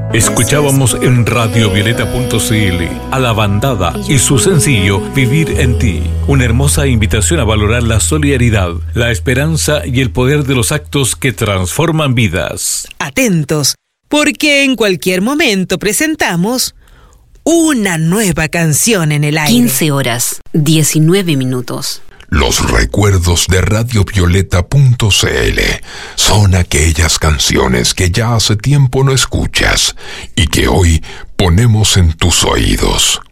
Escuchábamos en radiovioleta.cl a La Bandada y su sencillo Vivir en ti, una hermosa invitación a valorar la solidaridad, la esperanza y el poder de los actos que transforman vidas. Atentos, porque en cualquier momento presentamos una nueva canción en el aire. 15 horas, 19 minutos. Los recuerdos de radiovioleta.cl son aquellas canciones que ya hace tiempo no escuchas y que hoy ponemos en tus oídos.